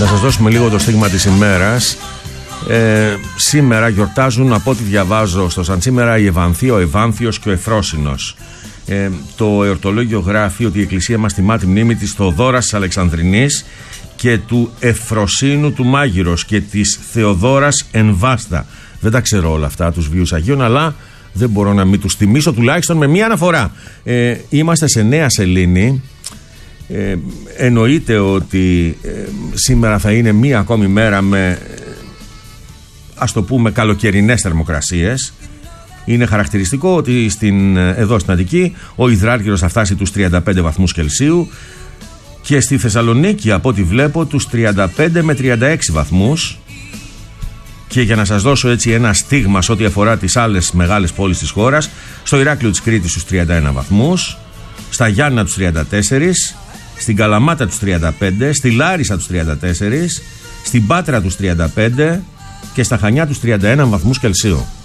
Να σας δώσουμε λίγο το στίγμα της ημέρας. Σήμερα γιορτάζουν, από ό,τι διαβάζω στο σαν σήμερα, η Ευανθία, ο Ευάνθιος και ο Εφρόσινος. Το εορτολόγιο γράφει ότι η Εκκλησία μας τιμά τη μνήμη της Θοδόρας της Αλεξανδρινής και του Εφροσίνου του Μάγειρος και της Θεοδόρας εν Βάστα. Δεν τα ξέρω όλα αυτά, τους βίους Αγίων, αλλά δεν μπορώ να μην τους τιμήσω τουλάχιστον με μία αναφορά. Είμαστε σε Νέα Σελήνη. Εννοείται ότι σήμερα θα είναι μία ακόμη μέρα με, ας το πούμε, καλοκαιρινές θερμοκρασίες. Είναι χαρακτηριστικό ότι εδώ στην Αττική ο υδράργυρος θα φτάσει τους 35 βαθμούς Κελσίου και στη Θεσσαλονίκη, από ό,τι βλέπω, τους 35 με 36 βαθμούς. Και για να σας δώσω έτσι ένα στίγμα σε ό,τι αφορά τις άλλες μεγάλες πόλεις της χώρας, στο Ηράκλειο της Κρήτης τους 31 βαθμούς, στα Γιάννα τους 34, στην Καλαμάτα τους 35, στη Λάρισα τους 34, στην Πάτρα τους 35 και στα Χανιά τους 31 βαθμούς Κελσίου.